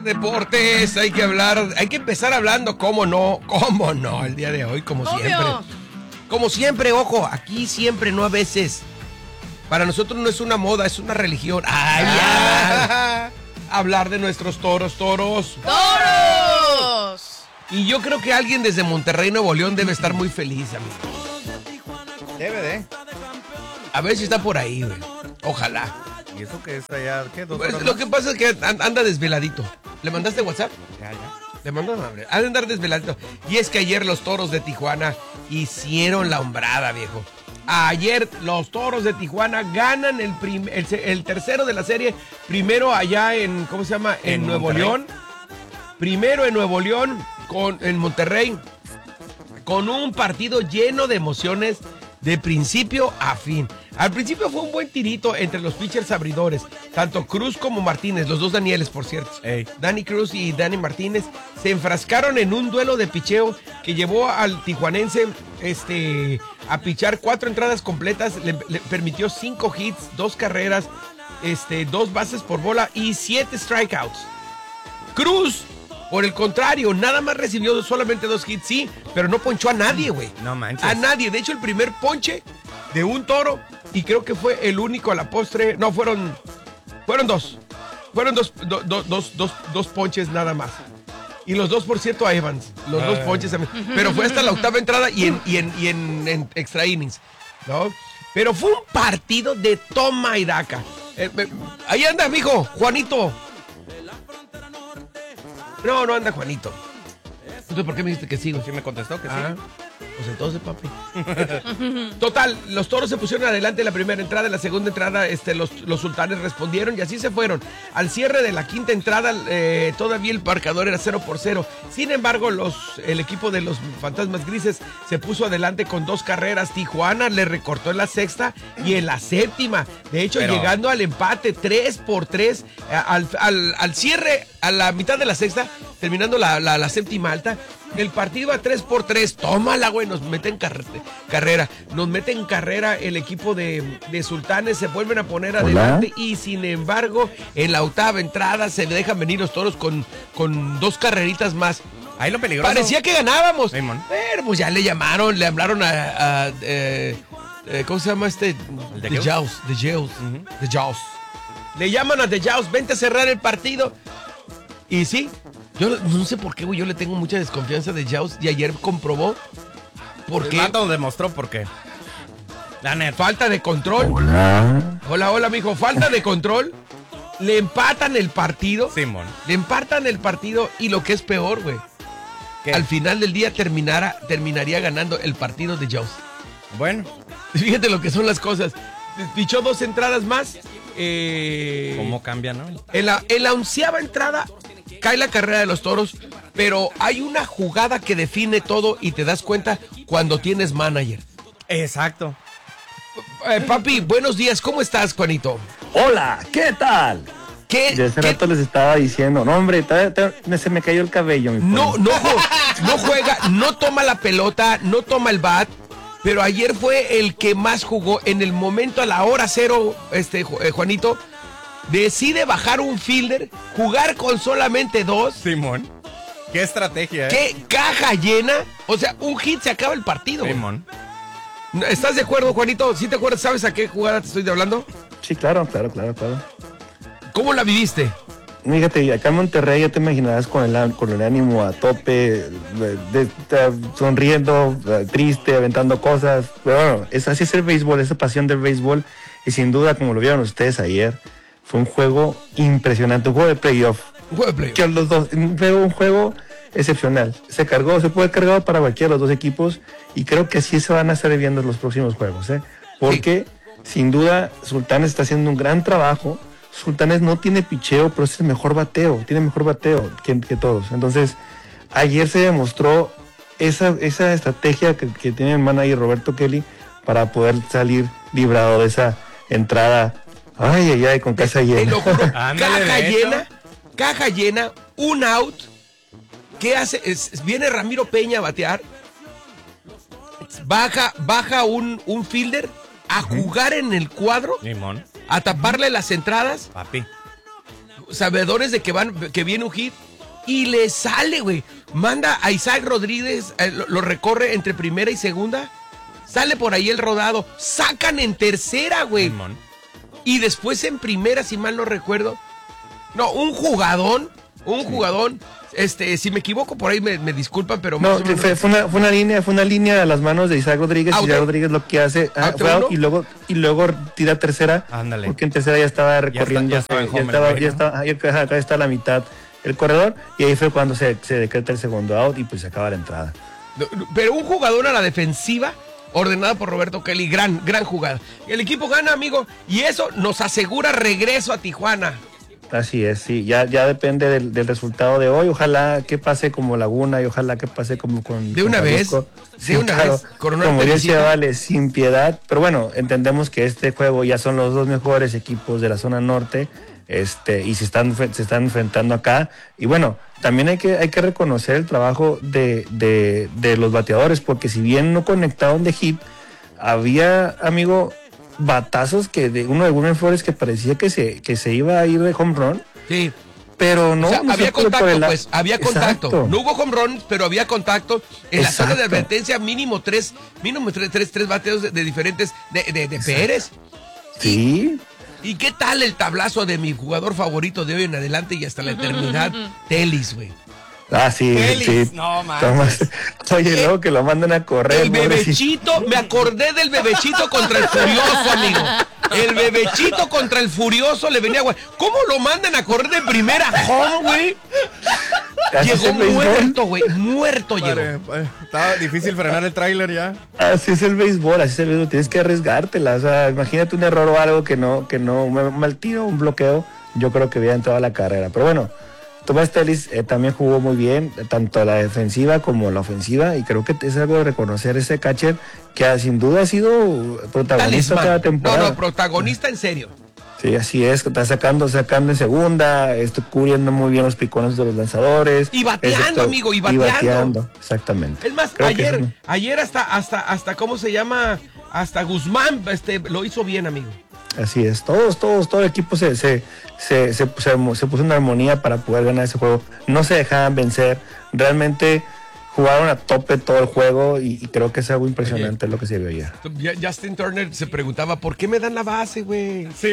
deportes, hay que empezar hablando, cómo no, el día de hoy, como Obvio. siempre. Como siempre, ojo, aquí siempre, no a veces. Para nosotros no es una moda, es una religión. Hablar de nuestros toros. ¡Toros! Y yo creo que alguien desde Monterrey, Nuevo León, debe estar muy feliz, amigo. Debe de. A ver si está por ahí, güey. Ojalá. ¿Y eso qué es allá? ¿Qué? ¿2 Pues, horas lo más? que pasa es que anda desveladito. ¿Le mandaste WhatsApp? Ya. Le mandó madre. Ha de andar desveladito. Y es que ayer los Toros de Tijuana hicieron la hombrada, viejo. Ayer los Toros de Tijuana ganan el tercero de la serie. Primero allá en, ¿cómo se llama? En Nuevo Monterrey. León. Primero en Nuevo León, en Monterrey. Con un partido lleno de emociones de principio a fin. Al principio fue un buen tirito entre los pitchers abridores, tanto Cruz como Martínez, los dos Danieles, por cierto. Ey. Dani Cruz y Dani Martínez se enfrascaron en un duelo de picheo que llevó al tijuanense a pichar 4 entradas completas, le permitió 5 hits, 2 carreras, 2 bases por bola y 7 strikeouts. Cruz, por el contrario, nada más recibió solamente 2 hits, sí, pero no ponchó a nadie, güey. No manches. A nadie. De hecho, el primer ponche de un toro, y creo que fue el único a la postre. No, fueron 2. Fueron dos ponches nada más. Y los 2, por cierto, a Evans. Los 2 ponches a mí. Pero fue hasta la octava entrada y en extra innings, ¿no? Pero fue un partido de toma y daca. Ahí anda, mijo, Juanito. No anda Juanito. Entonces, ¿por qué me dijiste que sí, güey? Sí me contestó que sí. Pues entonces, papi. Total, los Toros se pusieron adelante en la primera entrada, en la segunda entrada los Sultanes respondieron y así se fueron. Al cierre de la quinta entrada, todavía el marcador era 0-0. Sin embargo, el equipo de los Fantasmas Grises se puso adelante con 2 carreras. Tijuana le recortó en la sexta y en la séptima. De hecho, llegando al empate 3-3, al cierre, a la mitad de la sexta, terminando la séptima alta, el partido a 3-3. Tómala, güey, nos meten carrera. Nos meten carrera el equipo de Sultanes, se vuelven a poner adelante. Y sin embargo, en la octava entrada se dejan venir los Toros con 2 carreritas más. Ahí lo peligroso. Parecía que ganábamos. Simón. Pero pues ya le hablaron a ¿cómo se llama The Jaws. The Jaws. Le llaman a The Jaws, vente a cerrar el partido. Y sí, yo no sé por qué, güey, yo le tengo mucha desconfianza de Jaws y ayer comprobó por qué. El vato demostró por qué. La neta. Falta de control. Hola, mijo. Falta de control. Le empatan el partido. Simón. Le empatan el partido y lo que es peor, güey. ¿Qué? Al final del día terminaría ganando el partido de Jaws. Bueno. Fíjate lo que son las cosas. Pichó 2 entradas más. ¿Cómo cambia, no? En la 11ª entrada cae la carrera de los Toros, pero hay una jugada que define todo y te das cuenta cuando tienes manager. Exacto. Papi, buenos días. ¿Cómo estás, Juanito? Hola, ¿qué tal? De hace rato les estaba diciendo, no hombre, se me cayó el cabello. No juega, no toma la pelota, no toma el bat, pero ayer fue el que más jugó. En el momento, a la hora 0, Juanito, decide bajar un fielder, jugar con solamente 2. Simón. Qué estrategia, ¿Qué caja llena? O sea, un hit se acaba el partido. Simón. ¿Estás de acuerdo, Juanito? ¿Sí te acuerdas? ¿Sabes a qué jugada te estoy hablando? Sí, claro. ¿Cómo la viviste? Fíjate, acá en Monterrey ya te imaginarás con el ánimo a tope, sonriendo, triste, aventando cosas. Pero bueno, así es el béisbol, esa pasión del béisbol. Y sin duda, como lo vieron ustedes ayer, fue un juego impresionante, un juego de playoff. Que los dos, un juego excepcional. Se puede cargar para cualquiera de los 2 equipos y creo que así se van a estar viendo los próximos juegos, porque sin duda Sultanes está haciendo un gran trabajo. Sultanes no tiene picheo, pero es el mejor bateo, tiene mejor bateo que todos. Entonces, ayer se demostró esa estrategia que tiene el manager Roberto Kelly para poder salir librado de esa entrada. Ay, con casa llena. Te lo juro, caja llena, un out. ¿Qué hace? Viene Ramiro Peña a batear. Baja un fielder a jugar en el cuadro. Limón. A taparle las entradas. Papi. sabedores de que viene un hit y le sale, güey. Manda a Isaac Rodríguez, lo recorre entre primera y segunda. Sale por ahí el rodado. Sacan en tercera, güey. Y después en primera, si mal no recuerdo. No, un jugadón. Si me equivoco por ahí me disculpan, pero no, fue una línea a las manos de Isaac Rodríguez. Isaac Rodríguez lo que hace fue out y luego tira tercera. Ándale. Porque en tercera ya estaba recorriendo. Ya está a la mitad el corredor, y ahí fue cuando se decreta el segundo out y pues se acaba la entrada. Pero un jugador a la defensiva, ordenada por Roberto Kelly, gran jugada. El equipo gana, amigo, y eso nos asegura regreso a Tijuana. Así es, sí, ya depende del resultado de hoy. Ojalá que pase como Laguna y ojalá que pase como con... De una vez, como decía Vale, sin piedad. Pero bueno, entendemos que este juego ya son los dos mejores equipos de la zona norte. Y se están enfrentando acá, y bueno, también hay que reconocer el trabajo de los bateadores, porque si bien no conectaron de hit, había, amigo, batazos uno de Wilmer Flores que parecía que se iba a ir de home run. Sí. Pero no. O sea, había contacto, pues, había contacto. Exacto. No hubo home run, pero había contacto. En la zona de advertencia, mínimo tres bateos de diferentes, de Pérez. Sí. ¿Y qué tal el tablazo de mi jugador favorito de hoy en adelante y hasta la eternidad? Telis, güey. Ah, sí, Telis, sí. no manches. Oye, luego que lo mandan a correr. El bebechito, me acordé del bebechito contra el Furioso, amigo. El bebechito contra el Furioso le venía, güey. ¿Cómo lo mandan a correr de primera home, güey? Llegó muerto, güey. Muerto llegó. Estaba difícil frenar el tráiler ya. Así es el béisbol, tienes que arriesgártela. O sea, imagínate un error o algo que no, un mal tiro, un bloqueo, yo creo que hubiera entrado a la carrera. Pero bueno, Tomás Telis también jugó muy bien, tanto la defensiva como la ofensiva, y creo que es algo de reconocer ese catcher que sin duda ha sido protagonista cada temporada. No, protagonista en serio. Sí, así es, está sacando en segunda, cubriendo muy bien los picones de los lanzadores. Y bateando, amigo, y bateando. Exactamente. Es más, ayer hasta ¿cómo se llama? Hasta Guzmán lo hizo bien, amigo. Así es, todo el equipo se puso en armonía para poder ganar ese juego. No se dejaban vencer, realmente jugaron a tope todo el juego y creo que es algo impresionante lo que se vio ayer. Justin Turner se preguntaba, ¿por qué me dan la base, güey? Sí,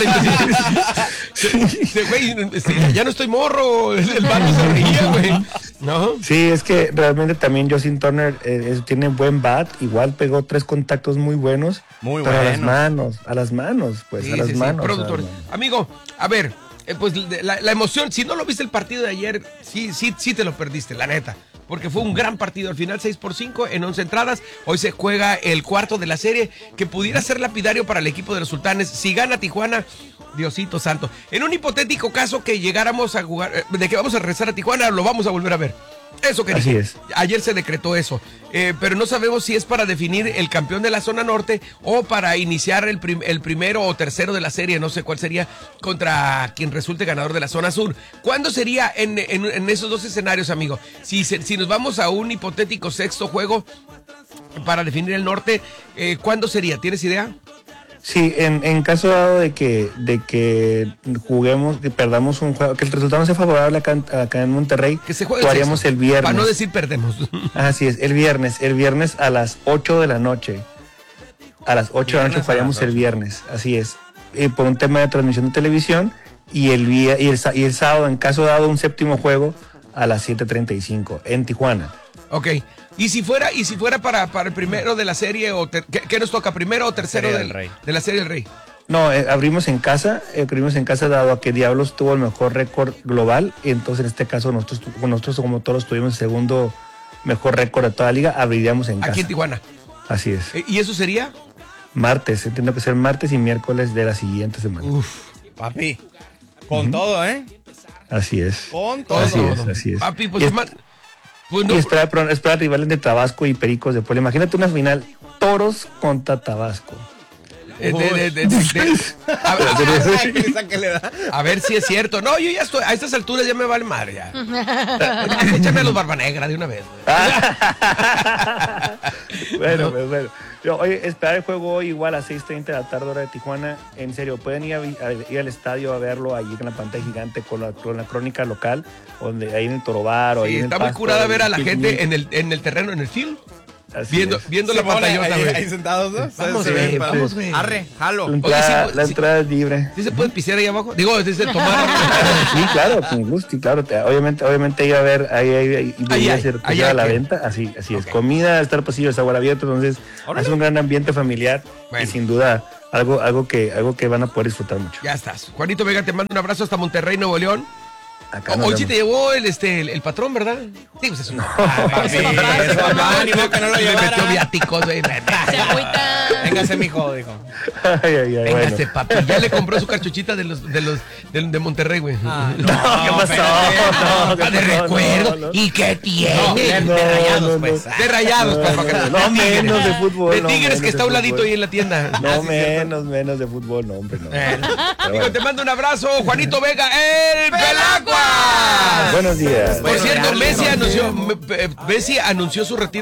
güey, ya no estoy morro, el vato se reía, güey. ¿No? Sí, es que realmente también Justin Turner tiene buen bat, igual pegó 3 contactos muy buenos. Muy pero buenos. a las manos. Productor. Amigo, a ver, pues la emoción, si no lo viste el partido de ayer, sí te lo perdiste, la neta. Porque fue un gran partido. Al final 6-5 en 11 entradas. Hoy se juega el cuarto de la serie, que pudiera ser lapidario para el equipo de los Sultanes. Si gana Tijuana, Diosito santo. En un hipotético caso que llegáramos a jugar, de que vamos a regresar a Tijuana, lo vamos a volver a ver. Eso que así es. Ayer se decretó eso, pero no sabemos si es para definir el campeón de la zona norte o para iniciar el primero o tercero de la serie, no sé cuál sería, contra quien resulte ganador de la zona sur. ¿Cuándo sería en esos dos escenarios, amigo? Si nos vamos a un hipotético sexto juego para definir el norte, ¿cuándo sería? ¿Tienes idea? Sí, en caso dado de que juguemos, que perdamos un juego, que el resultado no sea favorable acá en Monterrey, que se juegue jugaríamos el viernes. Para no decir perdemos. Así es, el viernes a las 8 de la noche. A las 8 de la noche jugaríamos el viernes, así es. Por un tema de transmisión de televisión y el sábado, en caso dado, un séptimo juego a las 7:35 en Tijuana. Ok. ¿Y si fuera para el primero de la serie, ¿qué nos toca? ¿Primero o tercero de la serie del Rey? No, abrimos en casa dado a que Diablos tuvo el mejor récord global, y entonces en este caso nosotros como todos tuvimos el segundo mejor récord de toda la liga, abriríamos en casa. Aquí en Tijuana. Así es. ¿Y eso sería? Martes, entiendo que ser martes y miércoles de la siguiente semana. Uf, papi, con todo, ¿eh? Así es. Con todo. Así es. Papi, pues y espera rivales de Tabasco y Pericos de Puebla. Imagínate una final, Toros contra Tabasco. A ver si es cierto. No, yo ya estoy, a estas alturas ya me vale madre ya. Échame a los Barba Negra de una vez. Bueno, pues bueno. Oye, esperar el juego hoy igual a 6:30 de la tarde, hora de Tijuana. En serio, pueden ir al estadio a verlo allí en la pantalla gigante con la crónica local, donde ahí en el Torobar o ahí en el está muy Pasto, curada ver a la gente en el terreno, en el field. Viendo la pantallota, güey. Ahí sentados, ¿no? Vamos, güey. Arre, jalo. La entrada es libre. ¿Sí se puede pisear ahí abajo? Digo, ¿sí se tomar? Sí, claro, con gusto, y claro. Obviamente iba a ver, ahí a la venta, así es. Comida, estar pasillo, está abierto, entonces es un gran ambiente familiar y sin duda algo que van a poder disfrutar mucho. Ya estás. Juanito Vega, te mando un abrazo hasta Monterrey, Nuevo León. Hoy sí te llevó el patrón, ¿verdad? Sí, pues es un... Ni modo que no lo llevara. Me metió viáticos, güey. Se agüita. Véngase, mijo, dijo. Véngase, papi. Ya le compró su carchuchita de Monterrey, güey. ¿Qué pasó? De recuerdo. ¿Y qué tiene? De Rayados, pues. De Rayados, pues. No, menos de fútbol. De Tigres, que está a un ladito ahí en la tienda. No, menos de fútbol, no, hombre, no. Amigo, te mando un abrazo. Juanito Vega, el Pelagua. Buenos días. Por cierto, Messi anunció su retiro